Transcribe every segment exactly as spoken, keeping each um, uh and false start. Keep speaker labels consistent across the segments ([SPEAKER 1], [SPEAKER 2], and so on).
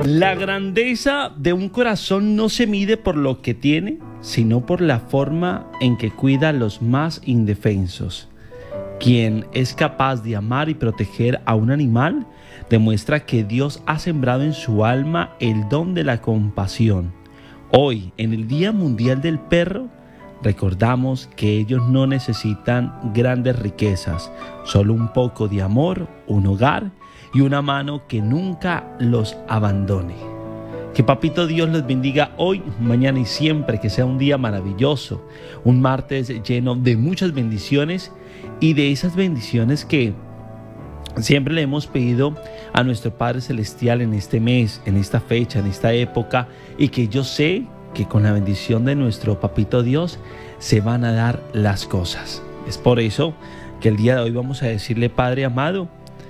[SPEAKER 1] La grandeza de un corazón no se mide por lo que tiene, sino por la forma en que cuida a los más indefensos. Quien es capaz de amar y proteger a un animal demuestra que Dios ha sembrado en su alma el don de la compasión. Hoy, en el Día Mundial del Perro, recordamos que ellos no necesitan grandes riquezas, solo un poco de amor, un hogar y una mano que nunca los abandone. Que Papito Dios los bendiga hoy, mañana y siempre, que sea un día maravilloso, un martes lleno de muchas bendiciones y de esas bendiciones que siempre le hemos pedido a nuestro Padre Celestial en este mes, en esta fecha, en esta época, y que yo sé que con la bendición de nuestro Papito Dios se van a dar las cosas. Es por eso que el día de hoy vamos a decirle: Padre amado,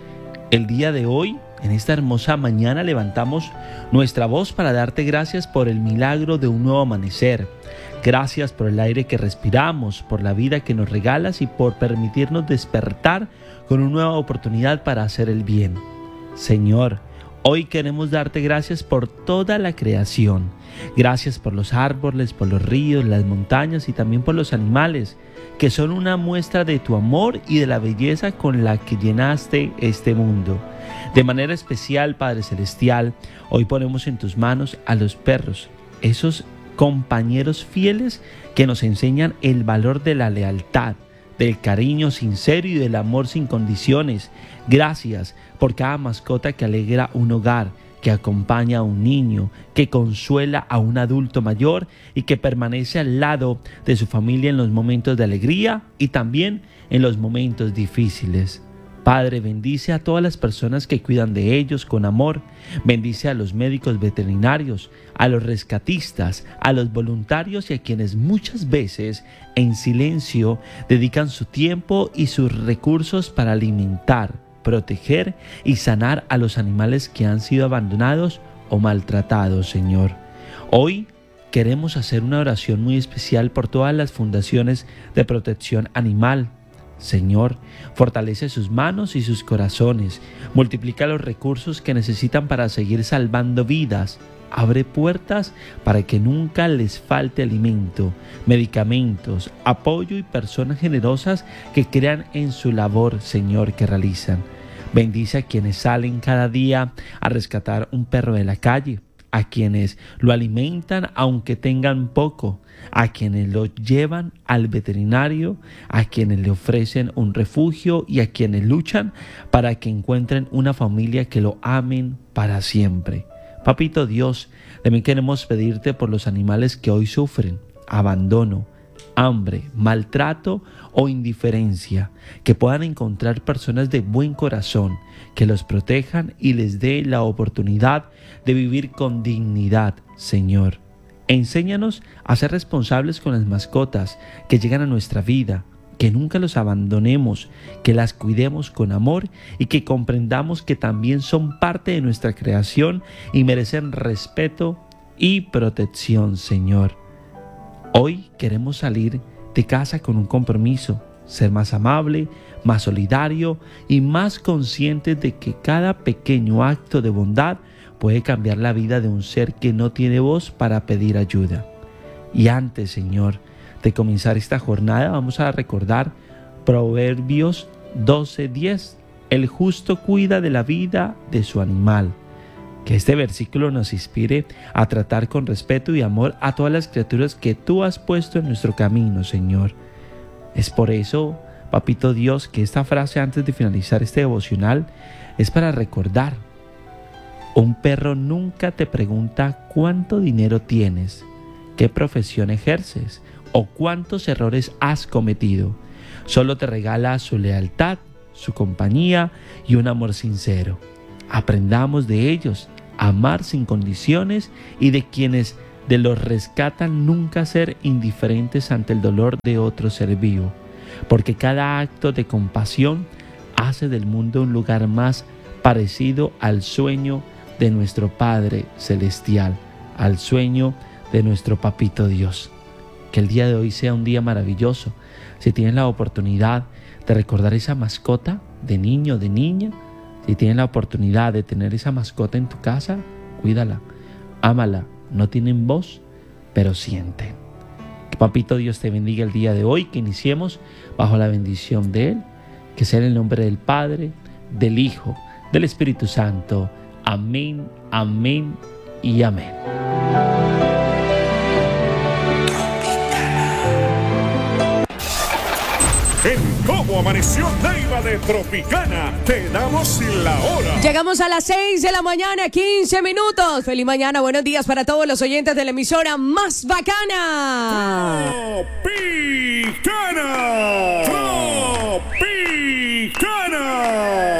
[SPEAKER 1] el día de hoy, en esta hermosa mañana, levantamos nuestra voz para darte gracias por el milagro de un nuevo amanecer. Gracias por el aire que respiramos, por la vida que nos regalas y por permitirnos despertar con una nueva oportunidad para hacer el bien. Señor, hoy queremos darte gracias por toda la creación. Gracias por los árboles, por los ríos, las montañas y también por los animales, que son una muestra de tu amor y de la belleza con la que llenaste este mundo. De manera especial, Padre Celestial, hoy ponemos en tus manos a los perros, esos compañeros fieles que nos enseñan el valor de la lealtad, del cariño sincero y del amor sin condiciones. Gracias por cada mascota que alegra un hogar, que acompaña a un niño, que consuela a un adulto mayor y que permanece al lado de su familia en los momentos de alegría y también en los momentos difíciles. Padre, bendice a todas las personas que cuidan de ellos con amor. Bendice a los médicos veterinarios, a los rescatistas, a los voluntarios y a quienes muchas veces en silencio dedican su tiempo y sus recursos para alimentar, proteger y sanar a los animales que han sido abandonados o maltratados, Señor. Hoy queremos hacer una oración muy especial por todas las fundaciones de protección animal. Señor, fortalece sus manos y sus corazones, multiplica los recursos que necesitan para seguir salvando vidas, abre puertas para que nunca les falte alimento, medicamentos, apoyo y personas generosas que crean en su labor, Señor, que realizan. Bendice a quienes salen cada día a rescatar un perro de la calle, a quienes lo alimentan aunque tengan poco, a quienes lo llevan al veterinario, a quienes le ofrecen un refugio y a quienes luchan para que encuentren una familia que lo amen para siempre. Papito Dios, también queremos pedirte por los animales que hoy sufren abandono, hambre, maltrato o indiferencia, que puedan encontrar personas de buen corazón, que los protejan y les dé la oportunidad de vivir con dignidad, Señor. Enséñanos a ser responsables con las mascotas que llegan a nuestra vida, que nunca los abandonemos, que las cuidemos con amor y que comprendamos que también son parte de nuestra creación y merecen respeto y protección, Señor. Hoy queremos salir de casa con un compromiso, ser más amable, más solidario y más conscientes de que cada pequeño acto de bondad puede cambiar la vida de un ser que no tiene voz para pedir ayuda. Y antes, Señor, de comenzar esta jornada, vamos a recordar Proverbios doce diez. El justo cuida de la vida de su animal. Que este versículo nos inspire a tratar con respeto y amor a todas las criaturas que tú has puesto en nuestro camino, Señor. Es por eso, Papito Dios, que esta frase antes de finalizar este devocional es para recordar. Un perro nunca te pregunta cuánto dinero tienes, qué profesión ejerces o cuántos errores has cometido. Solo te regala su lealtad, su compañía y un amor sincero. Aprendamos de ellos, a amar sin condiciones y de quienes de los rescatan nunca ser indiferentes ante el dolor de otro ser vivo, porque cada acto de compasión hace del mundo un lugar más parecido al sueño de nuestro Padre Celestial, al sueño de nuestro Papito Dios. Que el día de hoy sea un día maravilloso. Si tienes la oportunidad de recordar esa mascota de niño, de niña, si tienes la oportunidad de tener esa mascota en tu casa, cuídala, ámala. No tienen voz, pero sienten. Que Papito Dios te bendiga el día de hoy, que iniciemos bajo la bendición de Él, que sea en el nombre del Padre, del Hijo, del Espíritu Santo. Amén, amén y amén.
[SPEAKER 2] En Cómo Amaneció Neiva de Tropicana, te damos la hora.
[SPEAKER 3] Llegamos a las seis de la mañana, quince minutos. Feliz mañana, buenos días para todos los oyentes de la emisora más bacana.
[SPEAKER 2] Tropicana. Tropicana.